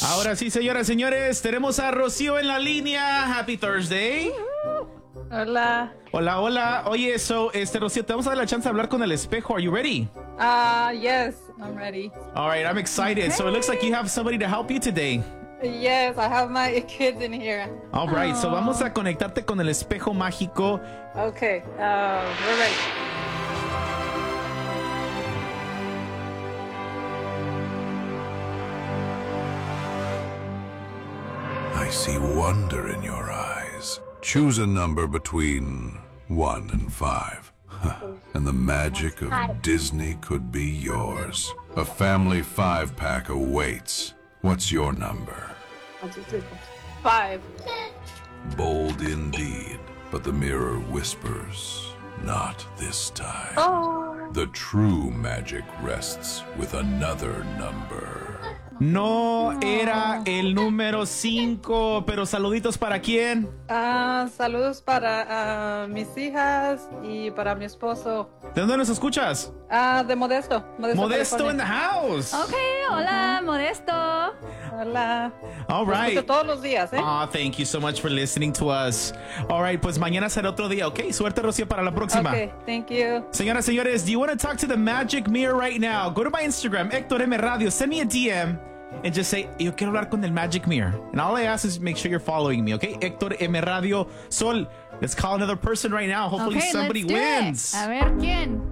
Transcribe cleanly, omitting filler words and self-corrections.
Ahora sí, señoras, señores, tenemos a Rocío en la línea. Happy Thursday. Hola. Hola, hola. Oye, Rocío, te vamos a dar la chance de hablar con el espejo. Are you ready? Yes, I'm ready. All right, I'm excited. So it looks like you have somebody to help you today. Yes, I have my kids in here. All right, so vamos a conectarte con el espejo mágico. Okay, we're ready. I see wonder in your eyes. Choose a number between 1 and 5. And the magic of Disney could be yours. A family 5-pack awaits. What's your number? 5. Bold indeed, but the mirror whispers, not this time. Oh. The true magic rests with another number. No era el número 5, pero saluditos para quién. Saludos para mis hijas y para mi esposo. ¿De dónde nos escuchas? De Modesto. Modesto in the California. house. Okay, hola, Modesto. Hola. All Los right. escucho todos los días, ¿eh? Thank you so much for listening to us. All right, pues mañana será otro día, ¿ok? Suerte, Rocío, para la próxima. Okay, thank you. Señoras, señores, do you want to talk to the magic mirror right now? Go to my Instagram, Héctor M. Radio. Send me a DM and just say, yo quiero hablar con el magic mirror. And all I ask is make sure you're following me, okay? Héctor M. Radio. Sol, let's call another person right now. Hopefully Okay, somebody let's do it. wins. A ver quién.